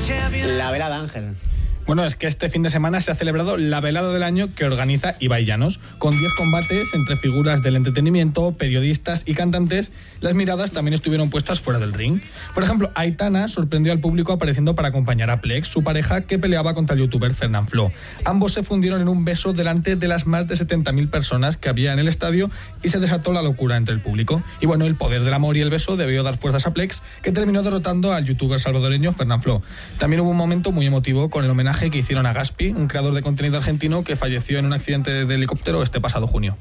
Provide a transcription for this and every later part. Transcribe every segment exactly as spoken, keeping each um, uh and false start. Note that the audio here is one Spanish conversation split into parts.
La velada, Ángel. Bueno, es que este fin de semana se ha celebrado la velada del año que organiza Ibai Llanos. Con diez combates entre figuras del entretenimiento, periodistas y cantantes, las miradas también estuvieron puestas fuera del ring. Por ejemplo, Aitana sorprendió al público apareciendo para acompañar a Plex, su pareja, que peleaba contra el youtuber Fernanfloo. Ambos se fundieron en un beso delante de las más de setenta mil personas que había en el estadio y se desató la locura entre el público. Y bueno, el poder del amor y el beso debió dar fuerzas a Plex, que terminó derrotando al youtuber salvadoreño Fernanfloo. También hubo un momento muy emotivo con el homenaje que hicieron a Gaspi, un creador de contenido argentino que falleció en un accidente de helicóptero este pasado junio.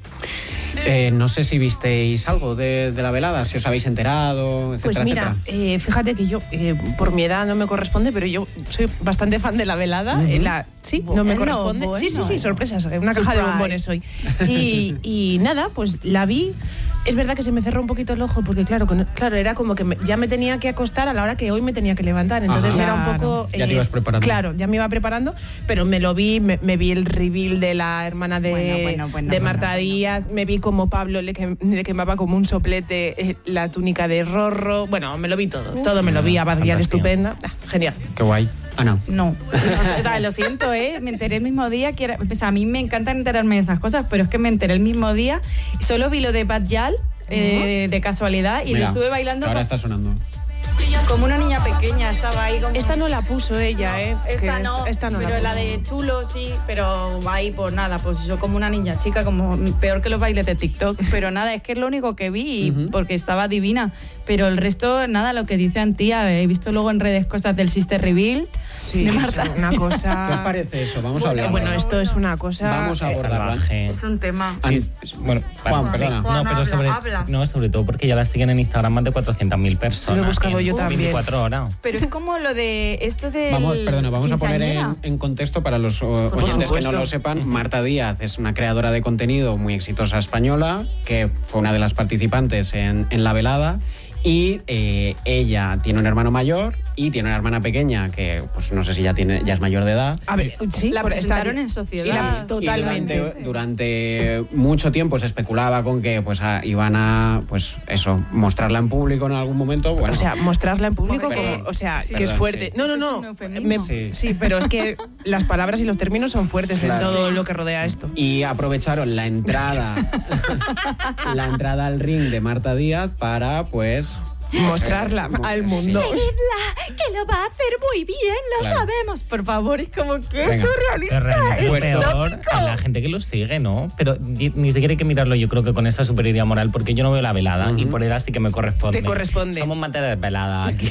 Eh, no sé si visteis algo de, de la velada, si os habéis enterado, etcétera, Pues mira, etcétera. Eh, fíjate que yo, eh, por mi edad no me corresponde, pero yo soy bastante fan de la velada. Uh-huh. eh, la, sí, bueno, no me corresponde. Bueno, sí, sí, sí, bueno. sorpresas, una Surprise. caja de bombones hoy. Y, y nada, pues la vi. Es verdad que se me cerró un poquito el ojo porque, claro, con, claro era como que me, ya me tenía que acostar a la hora que hoy me tenía que levantar. Entonces Ajá. era un poco... Eh, ya te ibas preparando. Claro, ya me iba preparando, pero me lo vi, me, me vi el reveal de la hermana de, bueno, bueno, bueno, de Marta bueno, Díaz, bueno. me vi como Pablo le, que, le quemaba como un soplete eh, la túnica de Rorro. Bueno, me lo vi todo, todo me lo vi, Abad Gyal estupenda. Ah, genial. Qué guay. Ana. No, o sea, lo siento, ¿eh? Me enteré el mismo día, que era, pues a mí me encanta enterarme de esas cosas, pero es que me enteré el mismo día, solo vi lo de Abad Gyal, eh, uh-huh. de casualidad, y Mira, lo estuve bailando. Ahora con... está sonando. Como una niña pequeña, estaba ahí como... Esta no la puso ella, ¿eh? Esta no, esta, esta no pero la, la de Chulo sí, pero ahí pues nada, pues yo como una niña chica, como peor que los bailes de TikTok, pero nada, es que es lo único que vi, uh-huh. porque estaba divina, pero el resto, nada, lo que dice Antía, he visto luego en redes cosas del Sister Reveal, sí, de sí, Marta. Sí, una cosa... ¿Qué os parece eso? Vamos bueno, a hablar. Bueno, esto es una cosa... Vamos a abordarlo. Es un tema. Sí, bueno, Juan, perdona. No, pero sobre, no, sobre todo porque ya las siguen en Instagram más de cuatrocientas mil personas. Lo he buscado yo también. veinticuatro horas. Pero es como lo de esto de... Vamos, perdona, vamos a poner en, en contexto para los o, oyentes que no lo sepan. Marta Díaz es una creadora de contenido muy exitosa española, que fue una de las participantes en, en la velada. Y eh, ella tiene un hermano mayor y tiene una hermana pequeña que, pues no sé si ya tiene ya es mayor de edad. A ver, sí, la presentaron en sociedad. Sí, totalmente. Y durante, durante mucho tiempo se especulaba con que pues a, iban a, pues eso, mostrarla en público en algún momento. Bueno, o sea, mostrarla en público, pero, como, o sea, sí, que es fuerte. Sí. No, no, no. Me, sí. sí, pero es que las palabras y los términos son fuertes claro. en todo lo que rodea esto. Y aprovecharon la entrada, la entrada al ring de Marta Díaz para, pues... mostrarla eh, al mundo. Seguidla, que lo va a hacer muy bien, lo claro. sabemos. Por favor, es como que Venga. es surrealista. Es peor a la gente que lo sigue, ¿no? Pero ni siquiera hay que mirarlo, yo creo que con esa superioridad moral, porque yo no veo la velada uh-huh. y por edad sí que me corresponde. Te corresponde. Somos materia de velada aquí.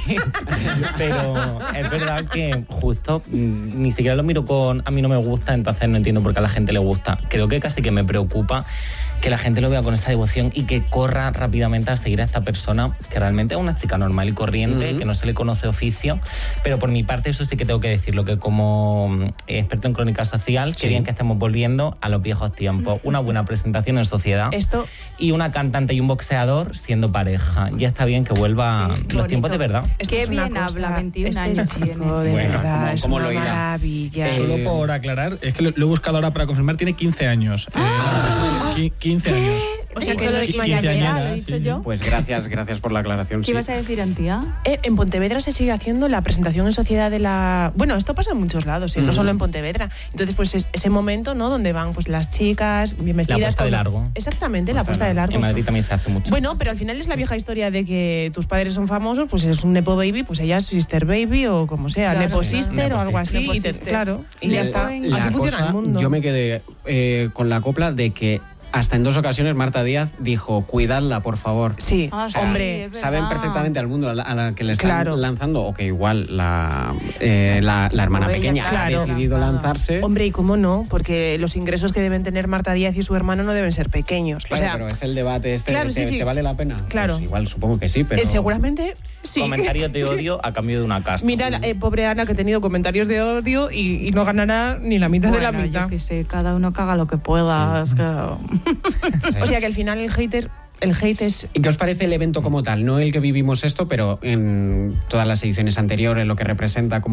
Pero es verdad que justo ni siquiera lo miro con... A mí no me gusta, entonces no entiendo por qué a la gente le gusta. Creo que casi que me preocupa que la gente lo vea con esta devoción y que corra rápidamente a seguir a esta persona, que realmente es una chica normal y corriente, uh-huh. que no se le conoce oficio, pero por mi parte eso sí que tengo que decirlo, que como experto en crónica social, sí. querían que estemos volviendo a los viejos tiempos, una buena presentación en sociedad Esto... y una cantante y un boxeador siendo pareja. Ya está bien que vuelva sí, los bonito. tiempos de verdad. Qué es bien cosa, habla, veintiún este años chico, tiene. De bueno, verdad, como, es como una lo maravilla. Eh, Solo por aclarar, es que lo, lo he buscado ahora para confirmar, tiene quince años. Ah, eh, quince años. O sea, que no es mañanera, lo he dicho sí. yo. Pues gracias, gracias por la aclaración. ¿Qué sí. ibas a decir, Antía? Eh, en Pontevedra se sigue haciendo la presentación en sociedad de la... Bueno, esto pasa en muchos lados, ¿eh? uh-huh. no solo en Pontevedra. Entonces, pues es ese momento, ¿no? Donde van pues las chicas bien vestidas. La puesta con... de largo. Exactamente, pues la puesta de largo. En Madrid también se hace mucho. Bueno, pero al final es la vieja historia de que tus padres son famosos, pues eres un nepo baby, pues ella es sister baby o como sea, claro, nepo sí, sister o algo así. Y te, claro, y ya está. La así cosa, funciona el mundo. Yo me quedé eh, con la copla de que hasta en dos ocasiones Marta Díaz dijo, cuidadla, por favor. Sí, ah, o sea, hombre. Saben perfectamente al mundo a la, a la que le están claro. lanzando, o que igual la, eh, la, la hermana Bella, pequeña claro. ha decidido lanzarse. Hombre, ¿y cómo no? Porque los ingresos que deben tener Marta Díaz y su hermano no deben ser pequeños. Claro, o sea, pero es el debate este, claro, ¿te, sí, sí. ¿te vale la pena? Claro. Pues igual supongo que sí, pero... Eh, seguramente sí. Comentarios de odio a cambio de una casa. Mira, eh, pobre Ana, que ha tenido comentarios de odio y, y no ganará ni la mitad bueno, de la mitad. Yo que sé, cada uno caga lo que pueda. Sí. Es que... Sí. O sea que al final el hater... El hate es... ¿Y qué os parece el evento como tal? No el que vivimos esto, pero en todas las ediciones anteriores, lo que representa como